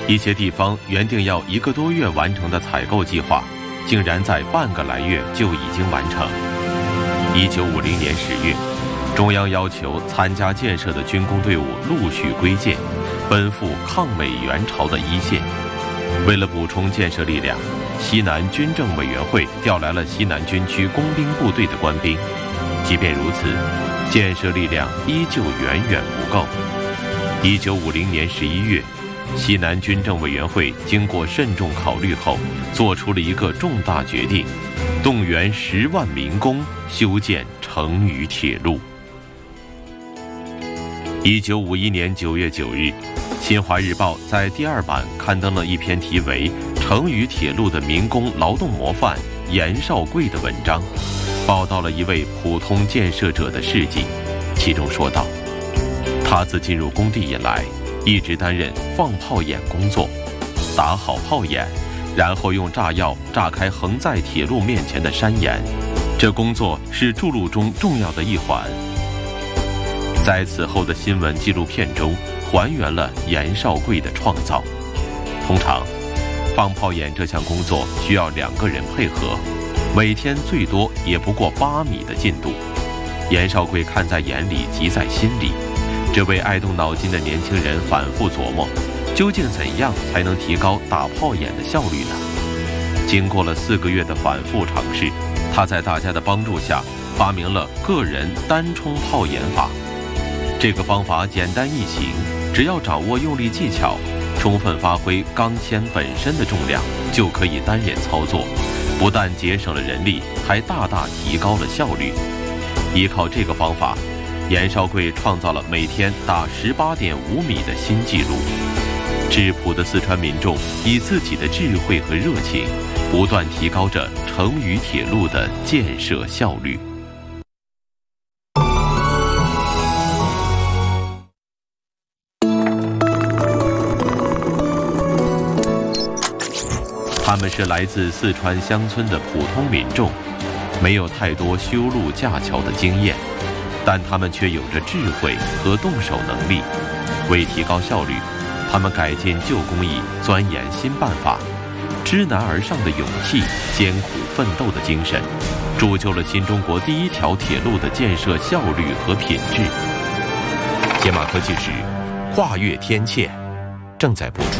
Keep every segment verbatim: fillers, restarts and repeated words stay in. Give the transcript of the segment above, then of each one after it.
一些地方原定要一个多月完成的采购计划，竟然在半个来月就已经完成。一九五零年十月，中央要求参加建设的军工队伍陆续归建，奔赴抗美援朝的一线。为了补充建设力量，西南军政委员会调来了西南军区工兵部队的官兵。即便如此，建设力量依旧远远不够。一九五零年十一月，西南军政委员会经过慎重考虑后，做出了一个重大决定，动员十万民工修建成渝铁路。一九五一年九月九日，新华日报在第二版刊登了一篇题为《成渝铁路的民工劳动模范严少贵》的文章，报道了一位普通建设者的事迹。其中说道，他自进入工地以来，一直担任放炮眼工作，打好炮眼，然后用炸药炸开横在铁路面前的山岩，这工作是筑路中重要的一环。在此后的新闻纪录片中，还原了严少贵的创造。通常，放炮眼这项工作需要两个人配合，每天最多也不过八米的进度。严少贵看在眼里，急在心里。这位爱动脑筋的年轻人反复琢磨，究竟怎样才能提高打炮眼的效率呢？经过了四个月的反复尝试，他在大家的帮助下发明了个人单冲炮眼法。这个方法简单易行，只要掌握用力技巧，充分发挥钢钎本身的重量，就可以单人操作，不但节省了人力，还大大提高了效率。依靠这个方法，严少贵创造了每天打 十八点五米的新纪录。质朴的四川民众以自己的智慧和热情，不断提高着成渝铁路的建设效率。他们是来自四川乡村的普通民众，没有太多修路架桥的经验，但他们却有着智慧和动手能力。为提高效率，他们改进旧工艺，钻研新办法，知难而上的勇气，艰苦奋斗的精神，铸就了新中国第一条铁路的建设效率和品质。解码科技史跨越天堑正在播出。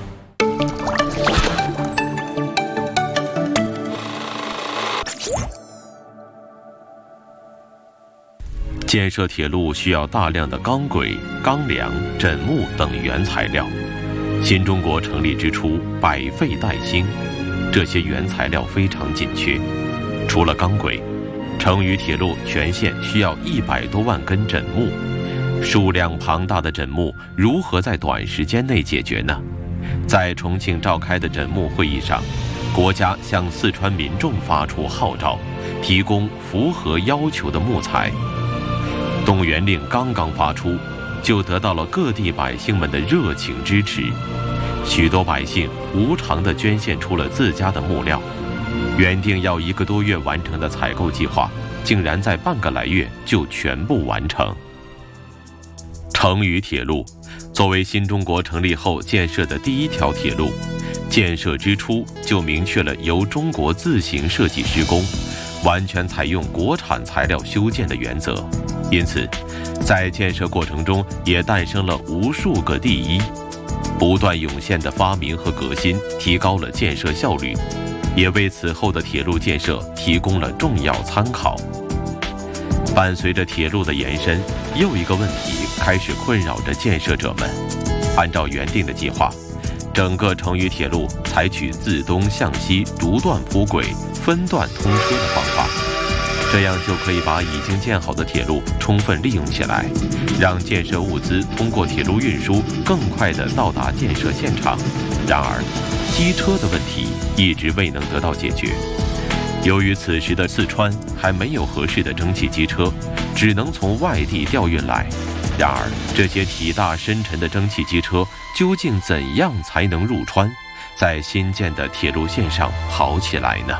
建设铁路需要大量的钢轨、钢梁、枕木等原材料。新中国成立之初，百废待兴，这些原材料非常紧缺。除了钢轨，成渝铁路全线需要一百多万根枕木，数量庞大的枕木如何在短时间内解决呢？在重庆召开的枕木会议上，国家向四川民众发出号召，提供符合要求的木材。动员令刚刚发出，就得到了各地百姓们的热情支持。许多百姓无偿地捐献出了自家的木料，原定要一个多月完成的采购计划，竟然在半个来月就全部完成。成渝铁路作为新中国成立后建设的第一条铁路，建设之初就明确了由中国自行设计施工，完全采用国产材料修建的原则。因此，在建设过程中也诞生了无数个第一，不断涌现的发明和革新，提高了建设效率，也为此后的铁路建设提供了重要参考。伴随着铁路的延伸，又一个问题开始困扰着建设者们。按照原定的计划，整个成渝铁路采取自东向西逐段铺轨、分段通车的方法，这样就可以把已经建好的铁路充分利用起来，让建设物资通过铁路运输更快地到达建设现场。然而，机车的问题一直未能得到解决。由于此时的四川还没有合适的蒸汽机车，只能从外地调运来。然而，这些体大深沉的蒸汽机车究竟怎样才能入川，在新建的铁路线上跑起来呢？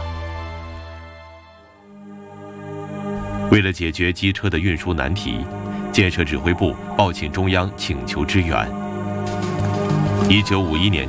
为了解决机车的运输难题，建设指挥部报请中央请求支援。一九五一年